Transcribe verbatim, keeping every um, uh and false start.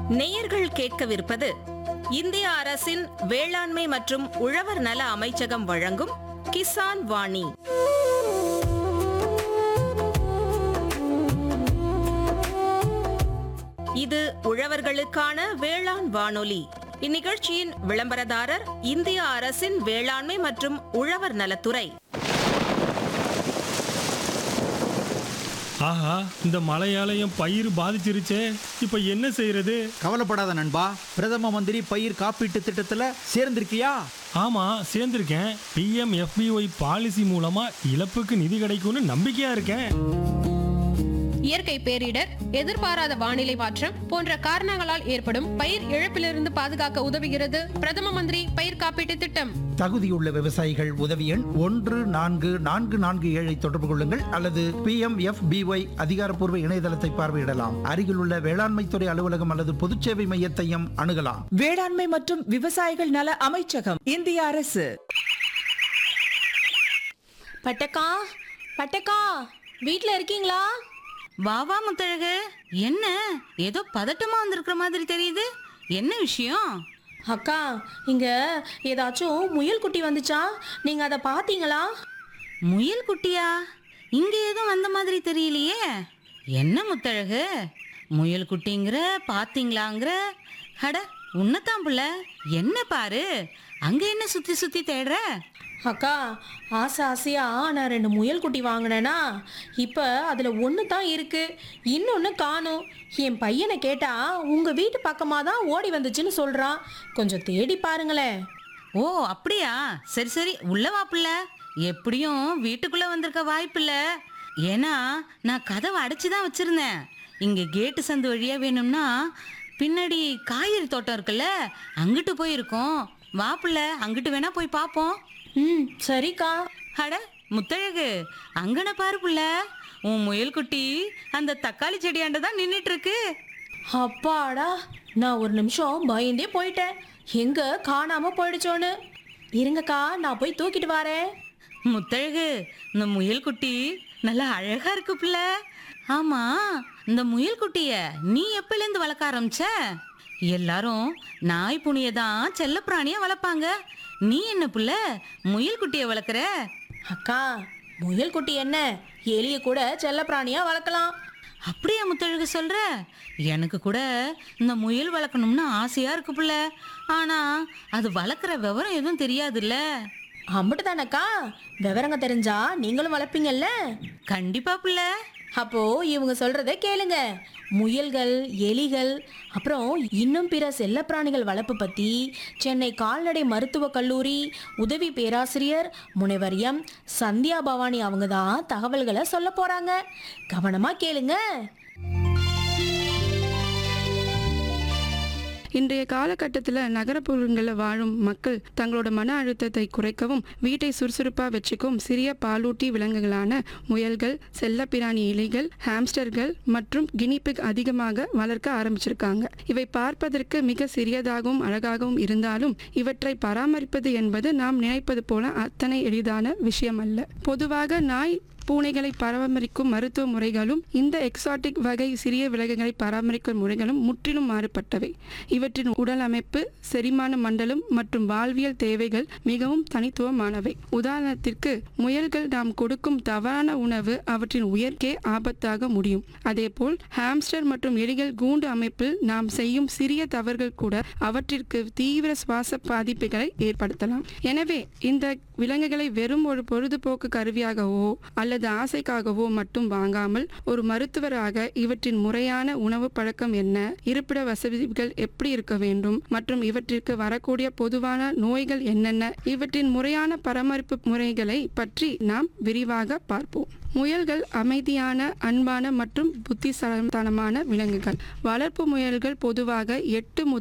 நேயர்கள் கேட்கவிருப்பது இந்திய அரசின் வேளாண்மை மற்றும் உழவர் நல அமைச்சகம் வழங்கும் கிசான் வாணி. இது உழவர்களுக்கான வேளாண் வானொலி. இந்நிகழ்ச்சியின் விளம்பரதாரர் இந்திய அரசின் வேளாண்மை மற்றும் உழவர் நலத்துறை. ஆஹா, இந்த மழையாலயம் பயிர் பாதிச்சிருச்சே, இப்ப என்ன செய்யறது? கவலைப்படாத நண்பா, பிரதம மந்திரி பயிர் காப்பீட்டு திட்டத்துல சேர்ந்திருக்கியா? ஆமா, சேர்ந்திருக்கேன். B M F B Y policy மூலமா இழப்புக்கு நிதி கிடைக்கும்னு நம்பிக்கையா இருக்கேன். இயற்கை பேரிடர், எதிர்பாராத வானிலை மாற்றம் போன்ற காரணங்களால் ஏற்படும் பயிர் இழப்பிலிருந்து பாதுகாக்க உதவுகிறது பிரதம மந்திரி பயிர் காப்பீட்டு திட்டம். தகுதியுள்ள விவசாயிகள் உதவி எண் ஒன்று நான்கு நான்கு நான்கு ஏழை தொடர்பு கொள்ளுங்கள் அல்லது B M F B Y அதிகாரப்பூர்வ இணையதளத்தை பார்வையிடலாம். அருகிலுள்ள வேளாண்மைத்துறை அலுவலகம் அல்லது பொதுச்சேவை மையத்தையும் அணுகலாம். வேளாண்மை மற்றும் விவசாயிகள் நல அமைச்சகம், இந்திய அரசு. பட்டக்கா பட்டக்கா வீட்ல இருக்கீங்களா? வா வா முத்தழகு, என்ன ஏதோ பதட்டமா வந்திருக்கிற மாதிரி தெரியுது, என்ன விஷயம்? அக்கா, இங்க ஏதாச்சும் முயல் குட்டி வந்துச்சா? நீங்க அதை பாத்தீங்களா? முயல் குட்டியா? இங்க எதுவும் வந்த மாதிரி தெரியலையே. என்ன முத்தழகு, முயல் குட்டிங்கிற பாத்தீங்களாங்கிற? அட உன்னதான் புள்ள, என்ன பாரு, அங்க என்ன சுத்தி சுத்தி தேடுற? அக்கா, ஆசை ஆசையா நான் ரெண்டு முயல் குட்டி வாங்கினேனா, இப்போ அதில் ஒன்று தான் இருக்கு, இன்னொன்று காணும். என் பையனை கேட்டா உங்க வீட்டு பக்கமாக தான் ஓடி வந்துச்சுன்னு சொல்றான். கொஞ்சம் தேடி பாருங்களேன். ஓ அப்படியா? சரி சரி, உள்ள வா புள்ள. எப்படியும் வீட்டுக்குள்ள வந்திருக்க வாய்ப்பில்ல, ஏன்னா நான் கதவை அடைச்சி தான் வச்சிருந்தேன். இங்க கேட்டு சந்து வழியா வேணும்னா பின்னாடி காய்கறி தோட்டம் இருக்குல்ல, அங்கிட்டு போயிருக்கோம். வா புள்ள, அங்கிட்டு வேணா போய் பார்ப்போம். ம் சரிக்கா. அட முத்தழகு, அங்கன பாரு புள்ள, உன் முயல் குட்டி அந்த தக்காளி செடியாண்ட தான் நின்றுட்டு இருக்கு. அப்பாடா, நான் ஒரு நிமிஷம் பயந்தே போயிட்டேன், எங்க காணாம போயிடுச்சோன்னு. இருங்கக்கா, நான் போய் தூக்கிட்டு வரேன். முத்தழகு, இந்த முயல் குட்டி நல்லா அழகா இருக்கு புள்ள. ஆமா, இந்த முயல் குட்டிய நீ எப்பலேருந்து வளர்க்க ஆரம்பிச்ச? எல்லாரும் நாய் புனிய தான் செல்ல பிராணிய வளர்ப்பாங்க, நீ என்ன புள்ள முயல் குட்டிய வளர்க்குற? அக்கா, முயல் குட்டி என்ன, எலிய கூட செல்ல பிராணியா வளர்க்கலாம். அப்படியா முத்தழகு சொல்ற? எனக்கு கூட இந்த முயல் வளர்க்கணும்னு ஆசையா இருக்கு புள்ள, ஆனா அது வளர்க்குற விவரம் எதுவும் தெரியாதுல்ல. அம்பிட்டு தானக்கா, விவரங்க தெரிஞ்சா நீங்களும் வளர்ப்பீங்கல்ல. கண்டிப்பா புள்ள. அப்போ இவங்க சொல்றத கேளுங்க. முயல்கள், எலிகள், அப்புறம் இன்னும் பிற செல்லப்பிராணிகள் வளர்ப்பு பத்தி சென்னை கால்நடை மருத்துவக் கல்லூரி உதவி பேராசிரியர் முனைவர் எம் சந்தியா பவானி அவங்க தான் தகவல்களை சொல்ல போறாங்க. கவனமா கேளுங்க. இன்றைய காலகட்டத்தில் நகரப்புறங்களில் வாழும் மக்கள் தங்களோட மன அழுத்தத்தை குறைக்கவும் வீட்டை சுறுசுறுப்பாக வச்சுக்கும் சிறிய பாலூட்டி விலங்குகளான முயல்கள், செல்லப்பிராணி எலிகள், ஹாம்ஸ்டர்கள் மற்றும் கினிபிக் அதிகமாக வளர்க்க ஆரம்பிச்சிருக்காங்க. இவை பார்ப்பதற்கு மிக சிறியதாகவும் அழகாகவும் இருந்தாலும் இவற்றை பராமரிப்பது என்பது நாம் நினைப்பது போல அத்தனை எளிதான விஷயம் அல்ல. பொதுவாக நாய் பூனைகளை பராமரிக்கும் மருத்துவ முறைகளும் இந்த எக்ஸாட்டிக் வகை சிறிய விலங்குகளை பராமரிக்கும் முறைகளும் முற்றிலும் மாறுபட்டவை. இவற்றின் உடல் அமைப்பு, செரிமான மண்டலம் மற்றும் வாழ்வியல் தேவைகள் மிகவும் தனித்துவமானவை. உதாரணத்திற்கு, முயல்கள் நாம் கொடுக்கும் தவறான உணவு அவற்றின் உயிர்க்கே ஆபத்தாக முடியும். அதேபோல் ஹாம்ஸ்டர் மற்றும் எலிகள் கூண்டு அமைப்பில் நாம் செய்யும் சிறிய தவறுகள் கூட அவற்றிற்கு தீவிர சுவாச பாதிப்புகளை ஏற்படுத்தலாம். எனவே இந்த விலங்குகளை வெறும் ஒரு பொழுதுபோக்கு கருவியாகவோ அல்லது ஆசைக்காகவோ மட்டும் வாங்காமல் ஒரு மருத்துவராக இவற்றின் முறையான உணவு பழக்கம் என்ன, இருப்பிட வசதிகள் எப்படி இருக்க வேண்டும் மற்றும் இவற்றிற்கு வரக்கூடிய பொதுவான நோய்கள் என்னென்ன, இவற்றின் முறையான பராமரிப்பு முறைகளை பற்றி நாம் விரிவாக பார்ப்போம். முயல்கள் அமைதியான, அன்பான மற்றும் புத்திசாலித்தனமான விலங்குகள். வளர்ப்பு முயல்கள் பொதுவாக எட்டு